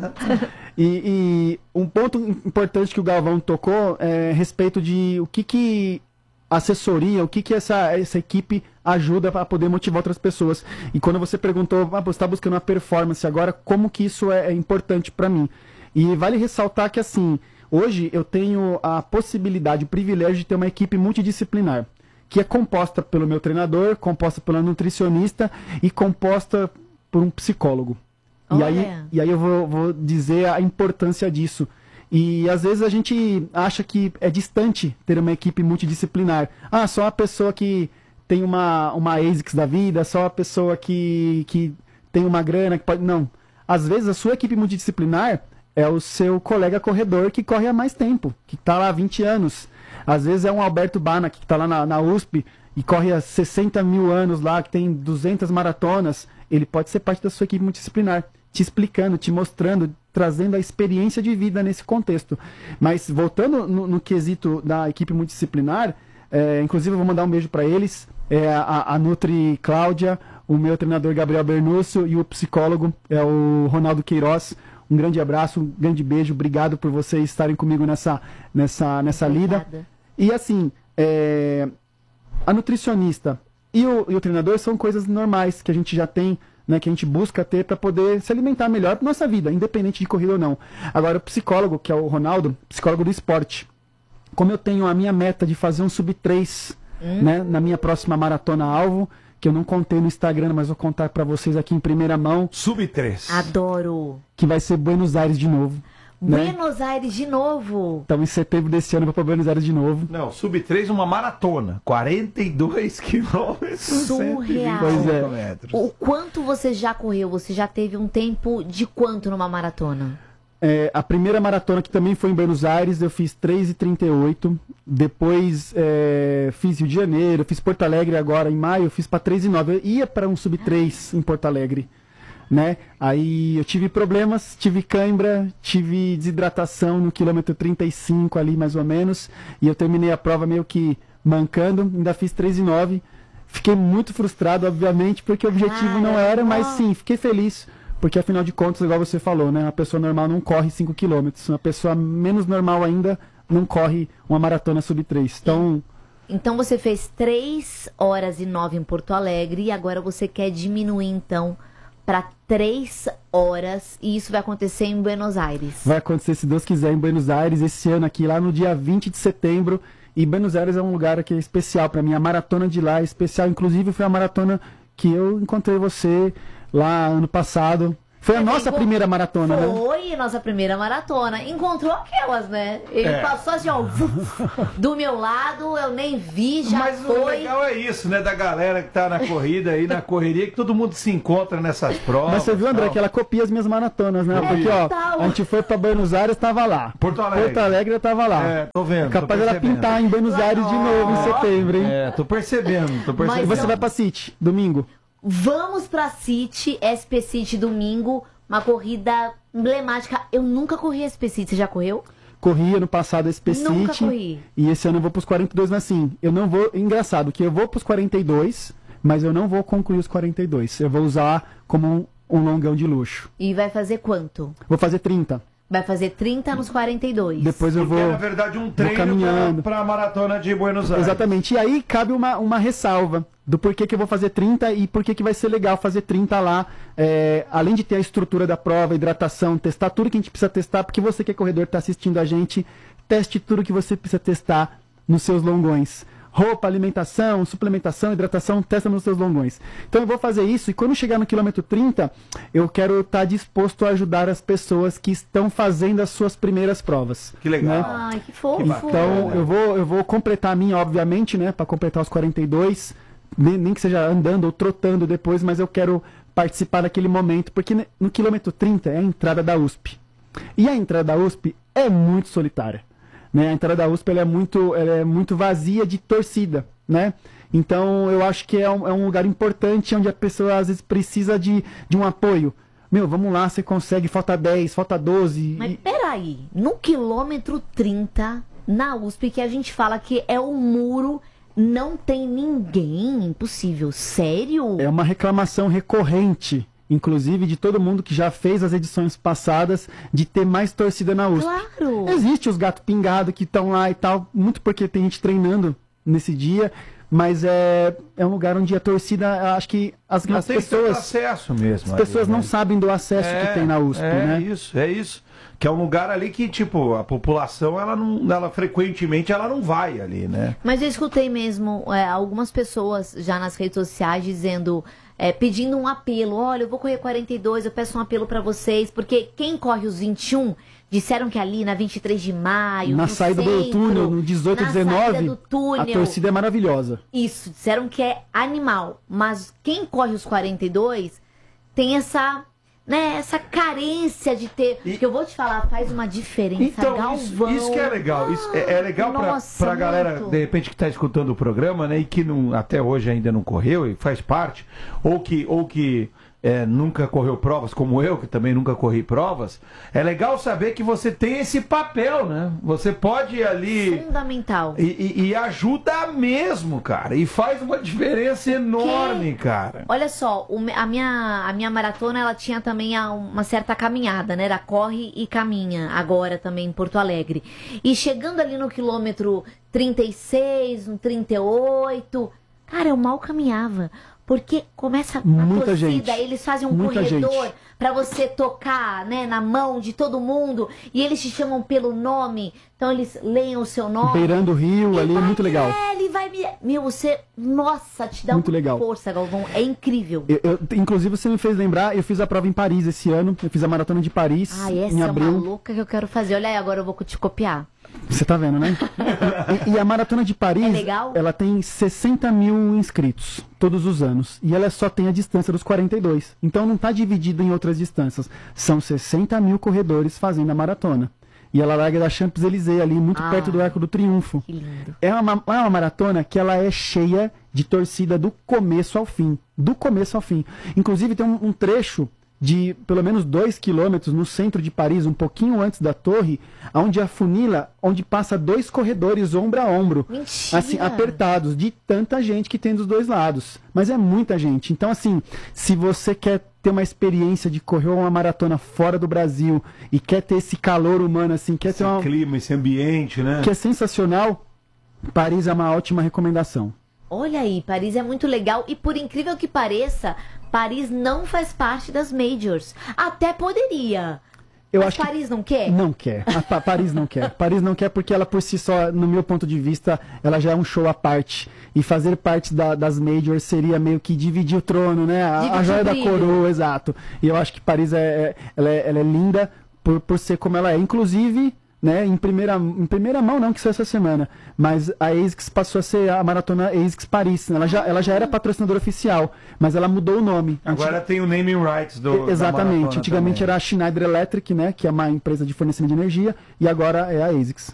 E, e um ponto importante que o Galvão tocou é a respeito de o que que a assessoria, o que que essa, essa equipe ajuda para poder motivar outras pessoas. E quando você perguntou, ah, você está buscando uma performance agora, como que isso é, é importante para mim? E vale ressaltar que assim, hoje eu tenho a possibilidade, o privilégio de ter uma equipe multidisciplinar, que é composta pelo meu treinador, composta pela nutricionista e composta por um psicólogo. E aí, Olha. e aí eu vou, vou dizer a importância disso. E às vezes a gente acha que é distante ter uma equipe multidisciplinar. Ah, só uma pessoa que tem uma, uma ASICS da vida, só uma pessoa que, que tem uma grana, que pode... Não. Às vezes a sua equipe multidisciplinar é o seu colega corredor que corre há mais tempo, que está lá há vinte anos. Às vezes é um Alberto Bana, que está lá na, na U S P e corre há sessenta mil anos lá, que tem duzentas maratonas. Ele pode ser parte da sua equipe multidisciplinar, te explicando, te mostrando, trazendo a experiência de vida nesse contexto. Mas voltando no, no quesito da equipe multidisciplinar, é, inclusive eu vou mandar um beijo para eles, é, a, a Nutri Cláudia, o meu treinador Gabriel Bernúcio e o psicólogo é o Ronaldo Queiroz. Um grande abraço, um grande beijo, obrigado por vocês estarem comigo nessa, nessa, nessa lida. Obrigada. E assim, é, a nutricionista e o, e o treinador são coisas normais que a gente já tem, né, que a gente busca ter para poder se alimentar melhor para nossa vida, independente de corrida ou não. Agora, o psicólogo, que é o Ronaldo, psicólogo do esporte, como eu tenho a minha meta de fazer um sub três Hum. né, na minha próxima maratona alvo, que eu não contei no Instagram, mas vou contar para vocês aqui em primeira mão, Sub três. Adoro. que vai ser Buenos Aires de novo. Né? Buenos Aires de novo. Então, em setembro desse ano, eu vou para Buenos Aires de novo. Não, Sub três uma maratona. quarenta e dois quilômetros. Surreal. Pois é. metros. O quanto você já correu? Você já teve um tempo de quanto numa maratona? É, a primeira maratona, que também foi em Buenos Aires, eu fiz três e trinta e oito. Depois é, fiz Rio de Janeiro, fiz Porto Alegre agora em maio, eu fiz para três e nove. Eu ia para um sub três em Porto Alegre, né? Aí eu tive problemas, tive cãibra, tive desidratação no quilômetro trinta e cinco ali mais ou menos, e eu terminei a prova meio que mancando, ainda fiz três e nove. Fiquei muito frustrado, obviamente, porque o objetivo não era, mas sim, fiquei feliz. Porque, afinal de contas, igual você falou, né? Uma pessoa normal não corre cinco quilômetros. Uma pessoa menos normal ainda não corre uma maratona sub três. Então, Então você fez três horas e nove em Porto Alegre e agora você quer diminuir então para três horas e isso vai acontecer em Buenos Aires. vai acontecer, se Deus quiser, em Buenos Aires, esse ano aqui, lá no dia vinte de setembro. E Buenos Aires é um lugar que é especial para mim. A maratona de lá é especial. Inclusive, foi a maratona que eu encontrei você lá ano passado. Foi a Você nossa encont- primeira maratona, né? Foi nossa primeira maratona. Encontrou aquelas, né? Ele É. passou assim, ó, do meu lado, eu nem vi, já Mas o foi. legal é isso, né? Da galera que tá na corrida aí, na correria, que todo mundo se encontra nessas provas. Mas você viu, André, tal. que ela copia as minhas maratonas, né? Porque, ó, Total. a gente foi pra Buenos Aires, tava lá. Porto Alegre. Porto Alegre, eu tava lá. É, tô vendo. tô Capaz dela percebendo. pintar em Buenos Aires de novo em setembro, hein? É, tô percebendo, tô E percebendo. Mas você vai pra City, domingo? Vamos pra City, S P City domingo, uma corrida emblemática. Eu nunca corri S P City, você já correu? Corri ano passado a S P Nunca City. corri. E esse ano eu vou pros quarenta e dois, mas assim, eu não vou. Engraçado, que eu vou pros quarenta e dois, mas eu não vou concluir os quarenta e dois. Eu vou usar como um, um longão de luxo. E vai fazer quanto? Vou fazer trinta. Vai fazer trinta nos quarenta e dois. Depois eu Porque vou. é, na verdade, um treino caminhando. pra, pra maratona de Buenos Aires. Exatamente. E aí cabe uma, uma ressalva do porquê que eu vou fazer trinta e porquê que vai ser legal fazer trinta lá. É, além de ter a estrutura da prova, hidratação, testar tudo que a gente precisa testar, porque você que é corredor está assistindo a gente, teste tudo que você precisa testar nos seus longões. Roupa, alimentação, suplementação, hidratação, testa nos seus longões. Então eu vou fazer isso e quando chegar no quilômetro trinta, eu quero estar disposto a ajudar as pessoas que estão fazendo as suas primeiras provas. Que legal. né? Ai, que fofo. Que bacana. Então, eu vou, eu vou completar a minha, obviamente, né? Para completar os quarenta e dois. Nem, nem que seja andando ou trotando depois, mas eu quero participar daquele momento, porque ne- no quilômetro trinta é a entrada da U S P. E a entrada da U S P é muito solitária. Né? A entrada da U S P ela é, muito, ela é muito vazia de torcida. Né? Então, eu acho que é um, é um lugar importante onde a pessoa às vezes precisa de, de um apoio. Meu, vamos lá, você consegue, falta dez, falta doze. Mas e- peraí, no quilômetro trinta, na U S P, que a gente fala que é o muro, não tem ninguém, impossível. Sério? É uma reclamação recorrente, inclusive, de todo mundo que já fez as edições passadas, de ter mais torcida na U S P. Claro. Existe os gatos pingados que estão lá e tal, muito porque tem gente treinando nesse dia, mas é, é um lugar onde a torcida, acho que as, Não as tem tanto pessoas, acesso mesmo. as pessoas ali, não né? sabem do acesso que tem na U S P, é né? isso, é isso. Que é um lugar ali que, tipo, a população, ela não, ela frequentemente, ela não vai ali, né? Mas eu escutei mesmo é, algumas pessoas já nas redes sociais dizendo, é, pedindo um apelo. Olha, eu vou correr quarenta e dois, eu peço um apelo pra vocês, porque quem corre os vinte e um disseram que ali na vinte e três de maio, Na no saída do centro, túnel, no dezoito, na saída dezenove, do túnel, a torcida é maravilhosa. Isso, disseram que é animal. Mas quem corre os quarenta e dois tem essa, né, essa carência de ter. E- Que eu vou te falar, faz uma diferença. Então, Galvão. isso, isso que é legal. Isso é, é legal pra, Nossa, pra galera, muito. de repente, que tá escutando o programa, né? E que não, até hoje ainda não correu e faz parte, ou que, ou que é, nunca correu provas, como eu, que também nunca corri provas. É legal saber que você tem esse papel, né? Você pode ir ali. Fundamental. E, e- e ajuda mesmo, cara. E faz uma diferença enorme, cara. Olha só, o me- a, minha, a minha maratona, ela tinha também a- uma certa caminhada, né? Era corre e caminha, agora também em Porto Alegre. E chegando ali no quilômetro trinta e seis, no trinta e oito, cara, eu mal caminhava. Porque começa a Muita torcida, gente. eles fazem um Muita corredor gente. pra você tocar, né, na mão de todo mundo. E eles te chamam pelo nome, então eles leem o seu nome. Beirando o rio, ali, vai, muito legal. É, ele vai me... Meu, você... Nossa, te dá Muito uma legal. força, Galvão. É incrível. Eu- eu- inclusive, você me fez lembrar, eu fiz a prova em Paris esse ano, eu fiz a maratona de Paris Ah, essa em é abril. uma louca que eu quero fazer. Olha aí, agora eu vou te copiar. Você tá vendo, né? E, e a maratona de Paris, É legal? ela tem sessenta mil inscritos todos os anos. E ela só tem a distância dos quarenta e dois. Então não tá dividido em outras distâncias. São sessenta mil corredores fazendo a maratona. E ela larga da Champs-Élysées ali, muito Ah. perto do Arco do Triunfo. Que lindo. É uma, é uma maratona que ela é cheia de torcida do começo ao fim. Do começo ao fim. Inclusive tem um, um trecho de pelo menos dois quilômetros no centro de Paris, um pouquinho antes da torre, onde afunila, onde passa dois corredores ombro a ombro. Mentira. Assim, apertados, de tanta gente que tem dos dois lados. Mas é muita gente. Então, assim, se você quer ter uma experiência de correr uma maratona fora do Brasil e quer ter esse calor humano, assim, quer Esse ter uma... clima, esse ambiente, né? que é sensacional, Paris é uma ótima recomendação. Olha aí, Paris é muito legal. E por incrível que pareça, Paris não faz parte das majors. Até poderia. Eu Mas acho que Paris não quer? Não quer. A Pa- Paris não quer. Paris não quer porque ela por si só, no meu ponto de vista, ela já é um show à parte. E fazer parte da- das majors seria meio que dividir o trono, né? A, Dividir a joia o da brilho. coroa, exato. E eu acho que Paris é, é- ela, é ela é linda por, por ser como ela é. Inclusive, né, em primeira, em primeira mão, não que isso essa semana, mas a ASICS passou a ser a maratona ASICS Paris. Ela já, ela já era patrocinadora oficial, mas ela mudou o nome. Agora tem o naming rights do da Exatamente. maratona Antigamente também. era a Schneider Electric, né? Que é uma empresa de fornecimento de energia, e agora é a ASICS.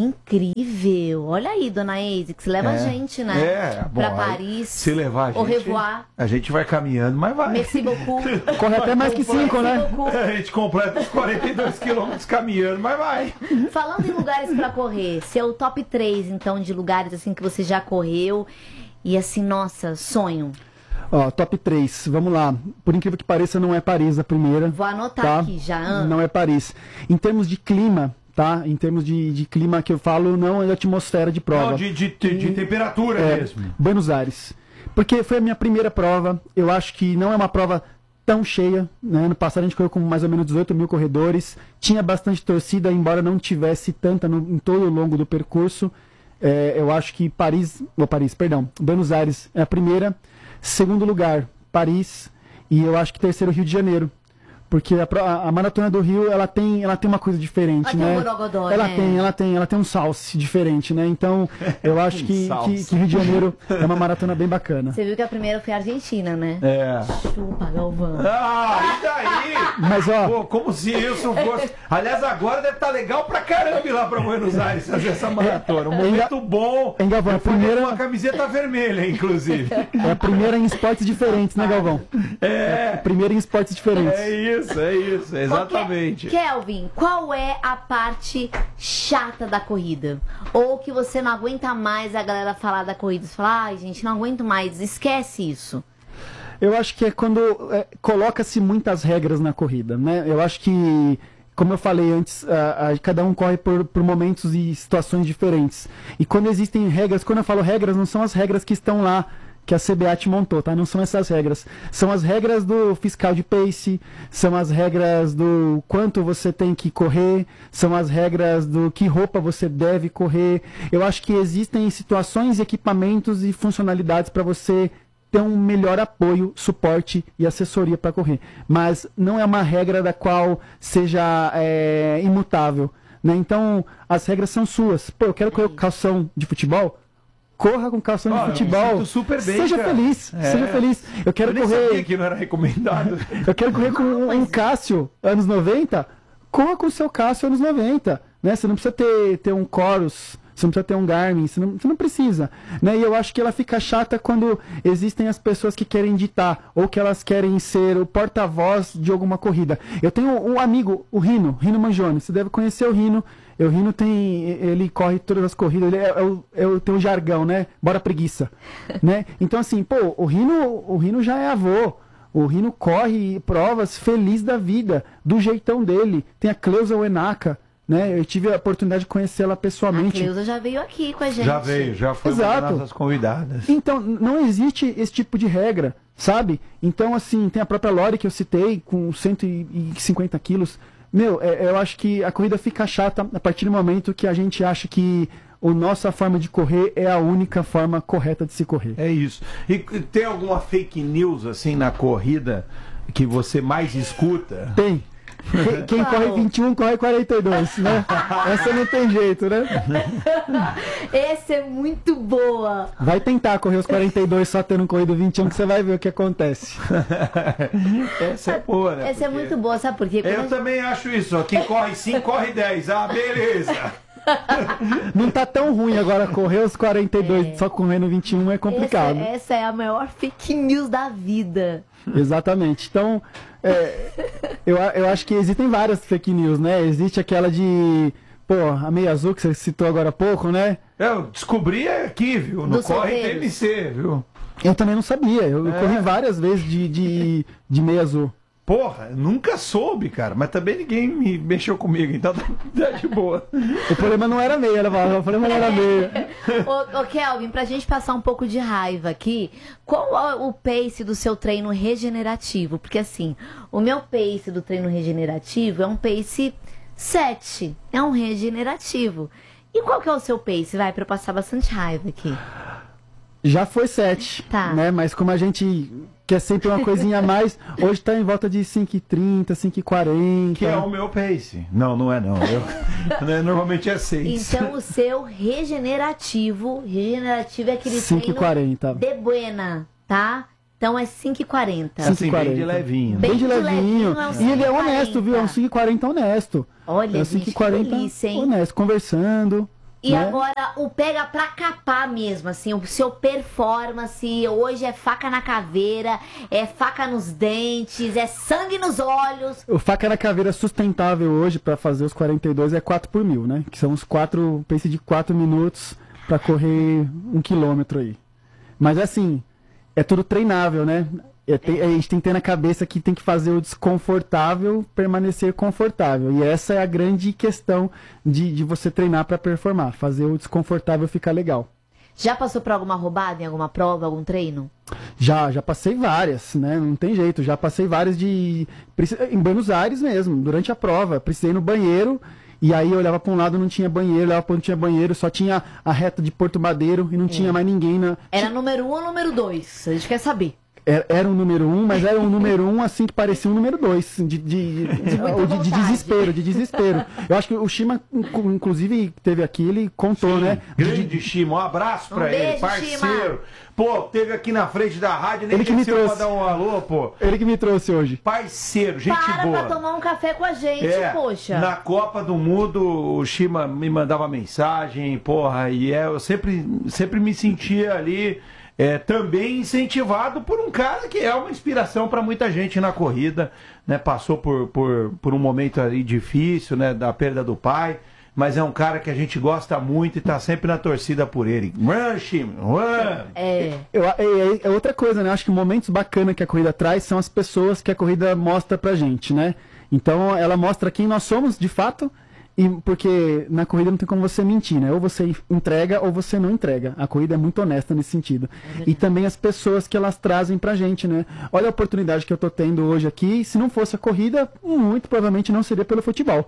Incrível. Olha aí, dona ASICS, leva a É. gente, né? É, bom, pra aí, Paris. se levar a gente, Au revoir. a gente vai caminhando, mas vai. Merci beaucoup. Corre até mais que cinco, né? Merci beaucoup. A gente completa os quarenta e dois quilômetros caminhando, mas vai. Falando em lugares pra correr, seu top três, então, de lugares assim que você já correu e assim, nossa, sonho. Ó, top três. Vamos lá. Por incrível que pareça, não é Paris a primeira. Vou anotar tá? aqui já. Ah. Não é Paris. Em termos de clima, tá? Em termos de, de clima que eu falo, não é atmosfera de prova. Não, de, de, de, de temperatura É, mesmo. Buenos Aires. Porque foi a minha primeira prova. Eu acho que não é uma prova tão cheia, né? No passado a gente correu com mais ou menos dezoito mil corredores. Tinha bastante torcida, embora não tivesse tanta no, em todo o longo do percurso. É, eu acho que Paris, ou Paris, perdão, Buenos Aires é a primeira. Segundo lugar, Paris. E eu acho que terceiro, Rio de Janeiro. Porque a, pro- a- a maratona do Rio, ela tem, ela tem uma coisa diferente, Ela tem né? um borogodó, ela né? tem, ela tem, ela tem um salse diferente, né? Então, eu acho que, salse. que, que Rio de Janeiro é uma maratona bem bacana. Você viu que a primeira foi a Argentina, né? É. Chupa, Galvão. Ah, e daí? Mas, ó, Pô, como se isso fosse. Aliás, agora deve estar legal pra caramba ir lá pra Buenos Aires fazer essa maratona. Um momento bom. Hein, Galvão, Eu fui primeira- com uma camiseta vermelha, inclusive. é a primeira em esportes diferentes, né, Galvão? É. Primeira em esportes diferentes. É isso, é isso, exatamente. Ô, Ke- Kelvin, qual é a parte chata da corrida? Ou que você não aguenta mais a galera falar da corrida? Você fala, ai, gente, não aguento mais, esquece isso. Eu acho que é quando é, coloca-se muitas regras na corrida, né? Eu acho que, como eu falei antes, a- a- cada um corre por, por momentos e situações diferentes. E quando existem regras, quando eu falo regras, não são as regras que estão lá, que a C B A T montou, tá? Não são essas regras. São as regras do fiscal de pace, são as regras do quanto você tem que correr, são as regras do que roupa você deve correr. Eu acho que existem situações, equipamentos e funcionalidades para você ter um melhor apoio, suporte e assessoria para correr. Mas não é uma regra da qual seja é, imutável, né? Então, as regras são suas. Pô, eu quero correr com calção de futebol? Corra com calção Ó, de eu me futebol. sinto super bem, seja cara. feliz, É. seja feliz. Eu quero Eu nem sabia correr, que não era recomendado. eu quero correr com um, um Cássio anos noventa. Corra com o seu Cássio anos noventa, né? Você não precisa ter, ter um Chorus, você não precisa ter um Garmin, você não, você não precisa, né? E eu acho que ela fica chata quando existem as pessoas que querem ditar ou que elas querem ser o porta-voz de alguma corrida. Eu tenho um amigo, o Rino, Rino Mangione, você deve conhecer o Rino. O Rino tem, ele corre todas as corridas, ele é, é, o- é, o- tem um jargão, né? Bora preguiça, né? Então assim, pô, o Rino, o Rino já é avô. O Rino corre provas feliz da vida, do jeitão dele. Tem a Cleusa Uenaka, né? Eu tive a oportunidade de conhecê-la A pessoalmente. Cleusa já veio aqui com a gente. Já veio, já foi uma Exato. das nossas convidadas. Então, n- não existe esse tipo de regra, sabe? Então, assim, tem a própria Lori que eu citei, com cento e cinquenta quilos. Meu, é- eu acho que a corrida fica chata a partir do momento que a gente acha que a nossa forma de correr é a única forma correta de se correr. É isso. E tem alguma fake news assim na corrida que você mais escuta? Tem. Quem, quem Qual? corre vinte e um, corre quarenta e dois, né? Essa não tem jeito, né? Essa é muito boa. Vai tentar correr os quarenta e dois só tendo corrido vinte e um que você vai ver o que acontece. Essa é boa, né? Essa é Porque- muito boa, sabe por quê? Quando a Eu gente- também acho isso. Ó. Quem corre cinco, corre dez. Ah, beleza. Não tá tão ruim agora correr os quarenta e dois só correndo vinte e um é complicado. Essa, essa é a maior fake news da vida. Exatamente. Então, é, eu, a- eu acho que existem várias fake news, né? Existe aquela de, pô, a meia azul que você citou agora há pouco, né? Eu descobri aqui, viu? No Dos Corre T sorteios. M C, viu? Eu também não sabia. Eu, eu É. corri várias vezes de, de, de meia azul. Porra, eu nunca soube, cara. Mas também ninguém me mexeu comigo, então tá, tá de boa. O problema não era meia, ela falava, o problema não era meia. Ô, ô Kelvin, pra gente passar um pouco de raiva aqui, qual é o pace do seu treino regenerativo? Porque assim, o meu pace do treino regenerativo é um pace sete, é um regenerativo. E qual que é o seu pace? Vai, pra eu passar bastante raiva aqui. Já foi sete, tá. Né? Mas como a gente quer sempre uma coisinha a mais, hoje tá em volta de cinco e trinta, cinco e quarenta. Que é o meu pace. Não, não é não. Eu, normalmente é seis. Então o seu regenerativo, regenerativo é aquele cinco e quarenta. de buena, tá? Então é cinco e quarenta. Assim, bem de levinho. Bem, bem de levinho. levinho é um e ele é honesto, viu? É um cinco e quarenta honesto. Olha, é um cinco e quarenta delícia, hein? Honesto, conversando. E né? agora o pega pra capar mesmo, assim, o seu performance, hoje é faca na caveira, é faca nos dentes, é sangue nos olhos. O faca na caveira sustentável hoje pra fazer os quarenta e dois é quatro por mil, né? Que são os quatro, pace de quatro minutos pra correr um quilômetro aí. Mas assim, é tudo treinável, né? É, tem, a gente tem que ter na cabeça que tem que fazer o desconfortável permanecer confortável. E essa é a grande questão de, de você treinar para performar. Fazer o desconfortável ficar legal. Já passou por alguma roubada em alguma prova, algum treino? Já, já passei várias, né? Não tem jeito. Já passei várias de... Em Buenos Aires mesmo, durante a prova. Precisei ir no banheiro... E aí eu olhava para um lado, não tinha banheiro, olhava para outro, não tinha banheiro, só tinha a reta de Porto Madeiro e não é. tinha mais ninguém na... Era número um ou número dois? A gente quer saber. Era, era um número um, mas era um número um assim que parecia um número dois, de, de, de, de, de desespero, de desespero. Eu acho que o Shima, inclusive, teve aqui, ele contou, Sim, né? Grande Shima, um abraço pra um ele, beijo, parceiro. Shima. Pô, teve aqui na frente da rádio, nem ele que me trouxe pra dar um alô, pô. Ele que me trouxe hoje. Parceiro, gente Para boa. Para pra tomar um café com a gente, é, poxa. Na Copa do Mundo, o Shima me mandava mensagem, porra, e é, eu sempre, sempre me sentia ali... É, também incentivado por um cara que é uma inspiração para muita gente na corrida, né? Passou por, por, por um momento aí difícil, né? Da perda do pai, mas é um cara que a gente gosta muito e tá sempre na torcida por ele. Run, Shim, run! É. Eu, é, é outra coisa, né? Acho que momentos bacanas que a corrida traz são as pessoas que a corrida mostra pra gente, né? Então ela mostra quem nós somos, de fato. E porque na corrida não tem como você mentir, né? Ou você entrega ou você não entrega. A corrida é muito honesta nesse sentido. É e também as pessoas que elas trazem pra gente, né? Olha a oportunidade que eu tô tendo hoje aqui. Se não fosse a corrida, muito provavelmente não seria pelo futebol.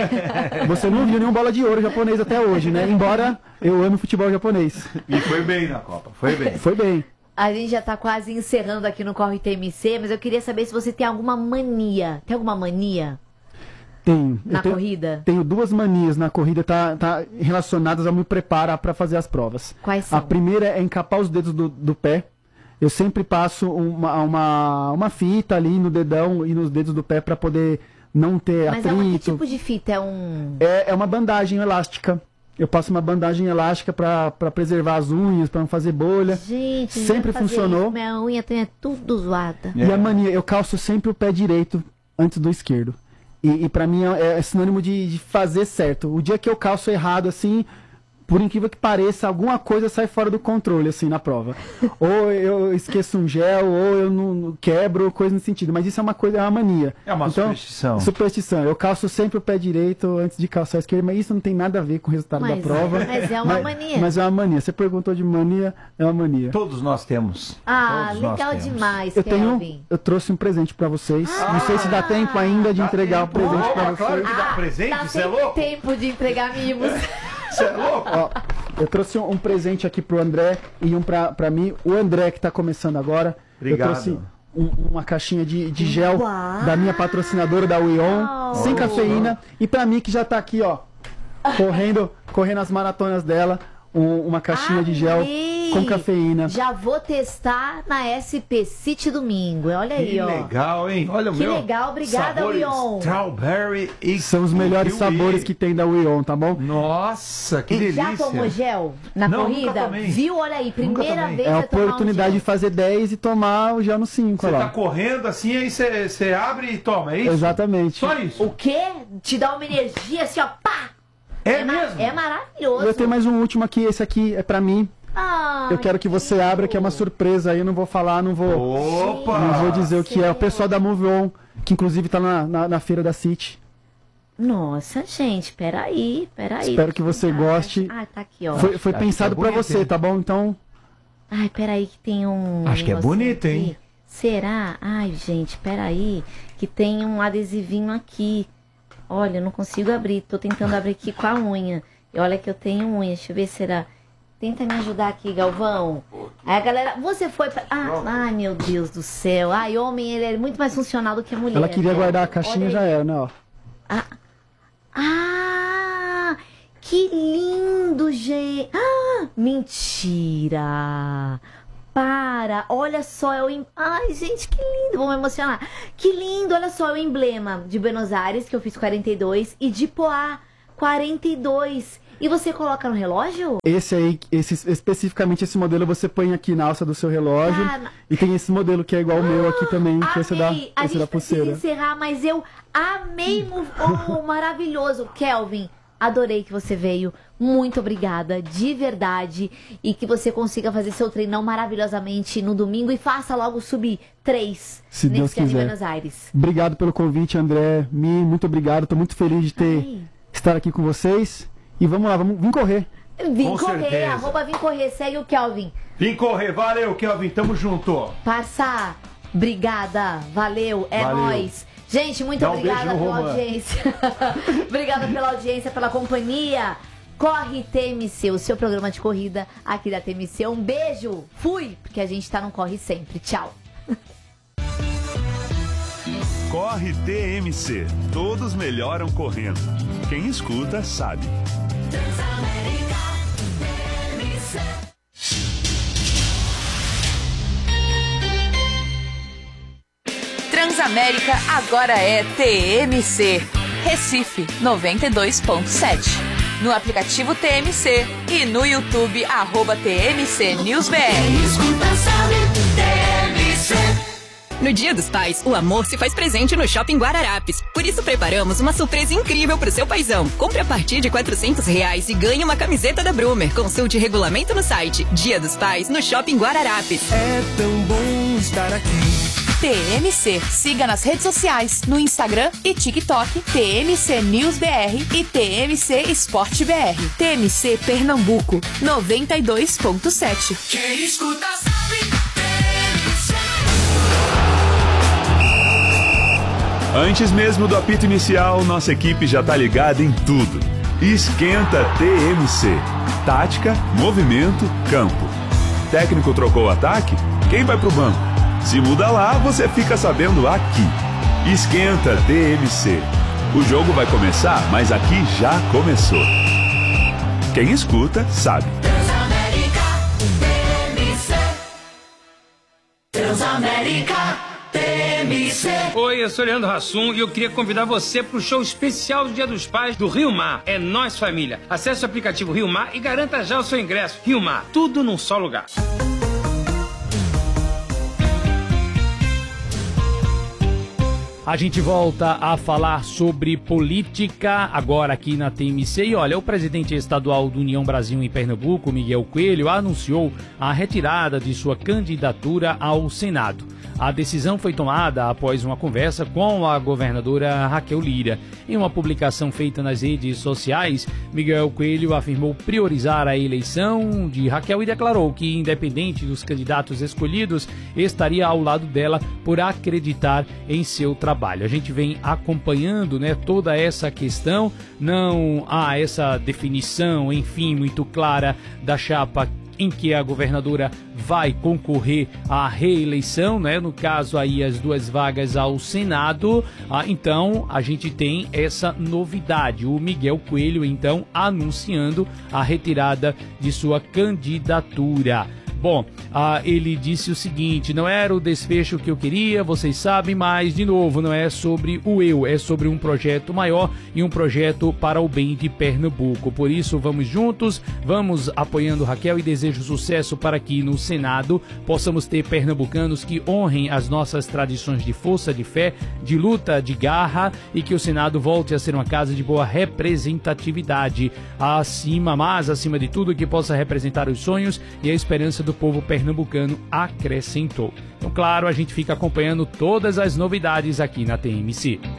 Você não viu nenhum bola de ouro japonês até hoje, né? Embora eu ame futebol japonês. E foi bem na Copa, foi bem. Foi bem. A gente já tá quase encerrando aqui no Corre T M C, mas eu queria saber se você tem alguma mania. Tem alguma mania? Tenho. Na tenho, corrida? Tenho duas manias na corrida, tá, tá relacionadas ao me preparar para fazer as provas. Quais são? A primeira é encapar os dedos do, do pé. Eu sempre passo uma, uma, uma fita ali no dedão e nos dedos do pé para poder não ter Mas atrito. Mas é uma, que tipo de fita? É um... É, é uma bandagem elástica. Eu passo uma bandagem elástica para preservar as unhas, para não fazer bolha. Gente, sempre funcionou. Isso. Minha unha tem é tudo zoada. E é. a mania, eu calço sempre o pé direito antes do esquerdo. E, e pra mim é, é sinônimo de, de fazer certo. O dia que eu calço errado, assim, por incrível que pareça, alguma coisa sai fora do controle, assim, na prova. Ou eu esqueço um gel, ou eu não, não quebro, coisa nesse sentido. Mas isso é uma coisa, é uma mania. É uma então, superstição. Superstição. Eu calço sempre o pé direito antes de calçar a esquerda, mas isso não tem nada a ver com o resultado mas, da prova. Mas é uma mas, mania. Mas é uma mania. Você perguntou de mania, é uma mania. Todos nós temos. Ah, Todos legal temos. demais, eu Kelvin. Tenho, eu trouxe um presente pra vocês. Ah, não sei se dá tempo ainda de entregar tempo. o presente Oh, pra vocês. claro que dá Ah, presente, tá você é sem louco? tempo de entregar mimos. Você é louco? Ó, eu trouxe um, um presente aqui pro André e um pra, pra mim. O André, que tá começando agora. Obrigado. Eu trouxe um, uma caixinha de, de gel Uau. da minha patrocinadora, da Weon, sem cafeína. E pra mim, que já tá aqui, ó, correndo, correndo as maratonas dela, um, uma caixinha de gel com cafeína. Já vou testar na S P City domingo. Olha aí, Que ó. legal, hein? Olha o Que meu. legal, obrigada, sabores Weon. Strawberry e São os melhores kiwi. sabores que tem da Weon, tá bom? Nossa, que delícia. Já tomou gel na Não, nunca corrida? tomei. Viu? Olha aí, primeira tomei. vez É a vai tomar um oportunidade de gel. fazer dez e tomar o gel no cinco, Você olha tá lá. correndo assim, aí você abre e toma, é isso? Exatamente. Só isso? O quê? Te dá uma energia assim, ó, pá! É, ma- mesmo? É maravilhoso. Eu tenho mais um último aqui, esse aqui é pra mim. Ah, Eu quero que você abra, que é uma surpresa aí, eu não vou falar, não vou, Opa! não vou dizer o que é. O pessoal da Move On, que inclusive tá na, na, na feira da City. Nossa, gente, peraí, peraí. Espero que você goste. Ah, tá aqui, ó. Foi, foi pensado é pra você, tá bom? Então... Ai, peraí que tem um... Acho que é bonito, aqui. hein? Será? Ai, gente, peraí, que tem um adesivinho aqui. Olha, eu não consigo abrir, tô tentando abrir aqui com a unha. E olha que eu tenho unha, deixa eu ver se será... Tenta me ajudar aqui, Galvão. Aí a galera, você foi pra... Ah, ai, meu Deus do céu. Ai, homem, ele é muito mais funcional do que a mulher. Ela queria né? guardar a caixinha, já era, né, ó. Ah, ah, que lindo, gente. Ah, mentira. Para, olha só, é o... em- Ai, gente, que lindo, vou me emocionar. Que lindo, olha só, é o emblema de Buenos Aires, que eu fiz quarenta e dois, e de Poá, quarenta e dois. E você coloca no relógio? Esse aí, esse, especificamente esse modelo você põe aqui na alça do seu relógio. Cara. E tem esse modelo que é igual o meu aqui também, que esse é da, Amei. A esse gente da precisa pulseira. encerrar, mas eu amei. mu- Oh, maravilhoso. Kelvin, adorei que você veio. Muito obrigada, de verdade. E que você consiga fazer seu treinão maravilhosamente no domingo. E faça logo subir três. Se Deus nesse dia de quiser. Buenos Aires. Obrigado pelo convite, André. Mi, muito obrigado. Tô muito feliz de ter Ai. estar aqui com vocês. E vamos lá, vamos vir correr. Vim Com correr, certeza. arroba Vim correr. Segue o Kelvin. Vim correr, valeu, Kelvin, tamo junto. Parça, obrigada. Valeu, é Valeu. nóis. Gente, muito Dá um obrigada beijo no pela Romano. audiência. Obrigada pela audiência, pela companhia. Corre T M C, o seu programa de corrida aqui da T M C. Um beijo. Fui, porque a gente tá no Corre sempre. Tchau. Corre T M C. Todos melhoram correndo. Quem escuta sabe. Transamérica agora é T M C. Recife noventa e dois ponto sete. No aplicativo T M C e no YouTube, arroba T M C News B R. No Dia dos Pais, o amor se faz presente no Shopping Guararapes. Por isso preparamos uma surpresa incrível pro seu paizão. Compre a partir de quatrocentos reais e ganhe uma camiseta da Brumer. Consulte o regulamento no site. Dia dos Pais no Shopping Guararapes. É tão bom estar aqui. T M C. Siga nas redes sociais, no Instagram e TikTok, T M C News B R e T M C Esporte B R. T M C Pernambuco, noventa e dois ponto sete. Quem escuta sabe. Antes mesmo do apito inicial, nossa equipe já tá ligada em tudo. Esquenta T M C. Tática, movimento, campo. Técnico trocou o ataque? Quem vai pro banco? Se muda lá, você fica sabendo aqui. Esquenta T M C. O jogo vai começar, mas aqui já começou. Quem escuta, sabe. Transamérica, T M C. Transamérica. T M C. Oi, eu sou Leandro Hassum e eu queria convidar você para o show especial do Dia dos Pais do Rio Mar. É Nós Família. Acesse o aplicativo Rio Mar e garanta já o seu ingresso. Rio Mar, tudo num só lugar. A gente volta a falar sobre política agora aqui na T M C. E olha, o presidente estadual do União Brasil em Pernambuco, Miguel Coelho, anunciou a retirada de sua candidatura ao Senado. A decisão foi tomada após uma conversa com a governadora Raquel Lira. Em uma publicação feita nas redes sociais, Miguel Coelho afirmou priorizar a eleição de Raquel e declarou que, independente dos candidatos escolhidos, estaria ao lado dela por acreditar em seu trabalho. A gente vem acompanhando, né, toda essa questão, não há essa definição, enfim, muito clara da chapa em que a governadora vai concorrer à reeleição, né? No caso aí as duas vagas ao Senado. Ah, então a gente tem essa novidade, o Miguel Coelho então anunciando a retirada de sua candidatura. Bom, ah, ele disse o seguinte: não era o desfecho que eu queria, vocês sabem, mas, de novo, não é sobre o eu, é sobre um projeto maior e um projeto para o bem de Pernambuco. Por isso, vamos juntos, vamos apoiando Raquel e desejo sucesso para que no Senado possamos ter pernambucanos que honrem as nossas tradições de força, de fé, de luta, de garra e que o Senado volte a ser uma casa de boa representatividade. Acima, mas acima de tudo, que possa representar os sonhos e a esperança do do povo pernambucano, acrescentou. Então, claro, a gente fica acompanhando todas as novidades aqui na T M C.